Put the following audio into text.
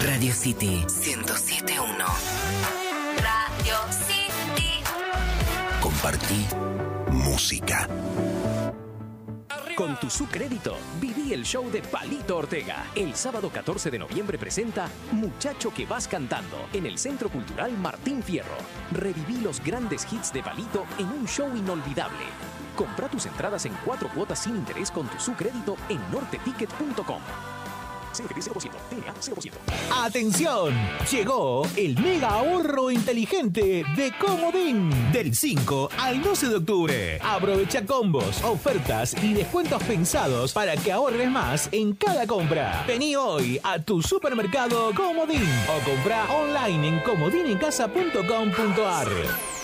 Radio City 107.1. Radio City. Compartí música. Con tu Crédito, viví el show de Palito Ortega. El sábado 14 de noviembre presenta Muchacho que vas cantando en el Centro Cultural Martín Fierro. Reviví los grandes hits de Palito en un show inolvidable. Compra tus entradas en 4 cuotas sin interés con tu Crédito en norteticket.com. CFD 0%, TNA 0%. ¡Atención! Llegó el mega ahorro inteligente de Comodín. Del 5 al 12 de octubre. Aprovecha combos, ofertas y descuentos pensados para que ahorres más en cada compra. Vení hoy a tu supermercado Comodín o compra online en comodinencasa.com.ar.